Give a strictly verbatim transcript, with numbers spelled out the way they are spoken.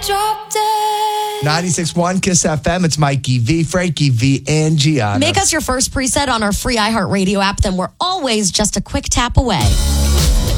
Drop dead. ninety-six point one Kiss F M. It's Mikey V, Frankie V, and Gianna. Make us your first preset on our free iHeartRadio app, then we're always just a quick tap away.